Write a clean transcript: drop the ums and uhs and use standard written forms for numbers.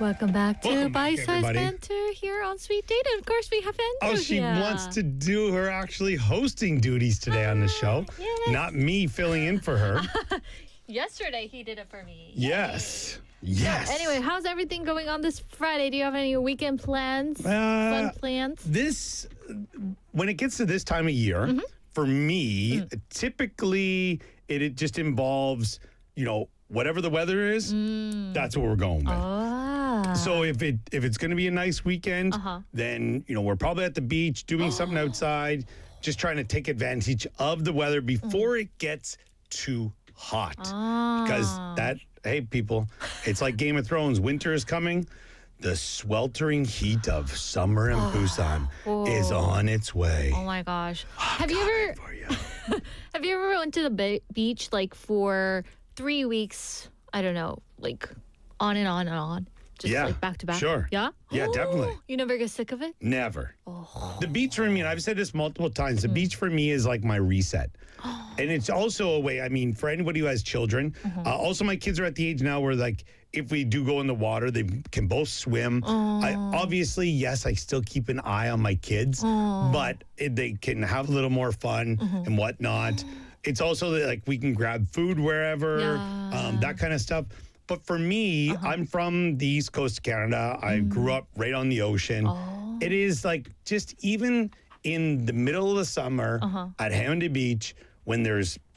Welcome back to Welcome back, Bite Size everybody. Banter here on Sweet Date. And of course, we have Andrew Oh, she here. wants to do her actually hosting duties today on the show. yes. Not me filling in for her. Yesterday, he did it for me. Yes. Yes. Anyway, how's everything going on this Friday? Do you have any weekend plans? Fun plans? When it gets to this time of year, Mm-hmm. for me, typically it just involves, whatever the weather is, that's what we're going with. Ah. So if it's going to be a nice weekend, then we're probably at the beach doing something outside, just trying to take advantage of the weather before it gets too hot. Because hey people, it's like Game of Thrones. Winter is coming. The sweltering heat of summer in Busan is on its way. Oh my gosh. Have you For you. ever went to the beach like for 3 weeks? I don't know, like on and on and on. Just Yeah, like back to back. sure. Yeah? Yeah, definitely. You never get sick of it? Never. The beach for me, and I've said this multiple times, the beach for me is like my reset. And it's also a way, for anybody who has children, also my kids are at the age now where like, if we do go in the water, they can both swim. Obviously, yes, I still keep an eye on my kids, but they can have a little more fun and whatnot. It's also that, like, we can grab food wherever, that kind of stuff. But for me, I'm from the East Coast of Canada. I grew up right on the ocean. It is like just even in the middle of the summer at Hamilton Beach, when there's